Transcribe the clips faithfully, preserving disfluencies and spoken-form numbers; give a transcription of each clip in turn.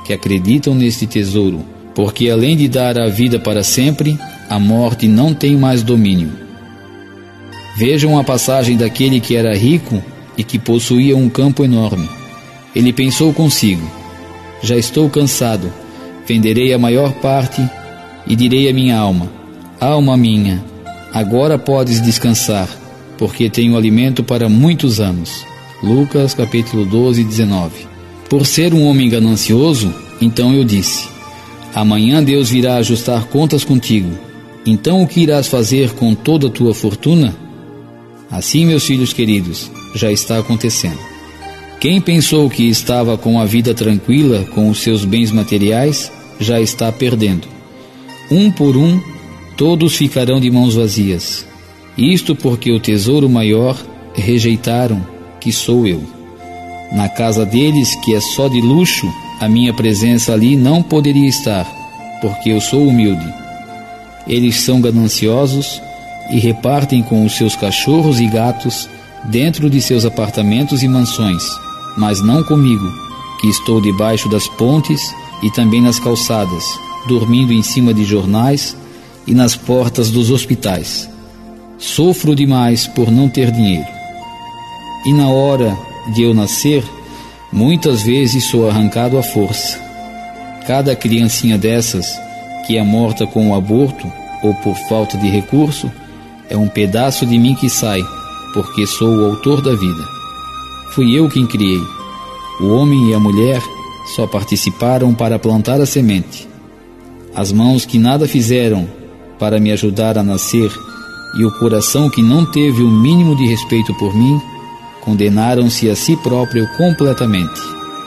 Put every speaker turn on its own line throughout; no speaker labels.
que acreditam neste tesouro, porque além de dar a vida para sempre, a morte não tem mais domínio. Vejam a passagem daquele que era rico e que possuía um campo enorme. Ele pensou consigo: já estou cansado, venderei a maior parte e direi à minha alma: alma minha, agora podes descansar, porque tenho alimento para muitos anos. Lucas capítulo doze, dezenove. Por ser um homem ganancioso, então eu disse: amanhã Deus virá ajustar contas contigo. Então o que irás fazer com toda a tua fortuna? Assim, meus filhos queridos, já está acontecendo. Quem pensou que estava com a vida tranquila com os seus bens materiais, já está perdendo. Um por um, todos ficarão de mãos vazias. Isto porque o tesouro maior rejeitaram, que sou eu. Na casa deles, que é só de luxo, a minha presença ali não poderia estar, porque eu sou humilde. Eles são gananciosos e repartem com os seus cachorros e gatos dentro de seus apartamentos e mansões, mas não comigo, que estou debaixo das pontes e também nas calçadas, dormindo em cima de jornais e nas portas dos hospitais. Sofro demais por não ter dinheiro. E na hora de eu nascer, muitas vezes sou arrancado à força. Cada criancinha dessas que é morta com o aborto ou por falta de recurso é um pedaço de mim que sai, porque sou o autor da vida. Fui eu quem criei. O homem e a mulher só participaram para plantar a semente. As mãos que nada fizeram para me ajudar a nascer e o coração que não teve o mínimo de respeito por mim, condenaram-se a si próprio completamente.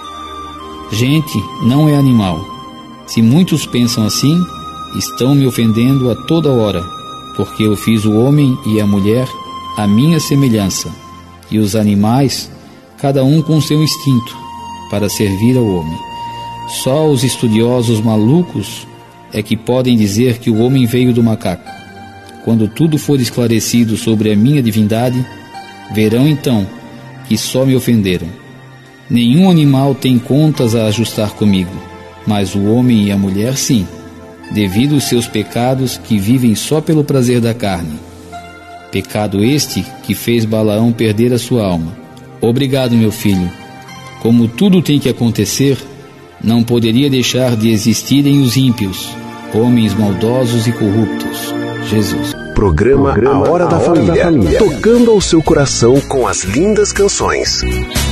Gente não é animal. Se muitos pensam assim, estão me ofendendo a toda hora, porque eu fiz o homem e a mulher à minha semelhança, e os animais, cada um com seu instinto, para servir ao homem. Só os estudiosos malucos é que podem dizer que o homem veio do macaco. Quando tudo for esclarecido sobre a minha divindade, verão então que só me ofenderam. Nenhum animal tem contas a ajustar comigo, mas o homem e a mulher sim, devido aos seus pecados que vivem só pelo prazer da carne. Pecado este que fez Balaão perder a sua alma. Obrigado, meu filho. Como tudo tem que acontecer, não poderia deixar de existirem os ímpios, homens maldosos e corruptos. Jesus.
Programa, Programa A Hora, da, a Hora Família, da Família, tocando ao seu coração com as lindas canções.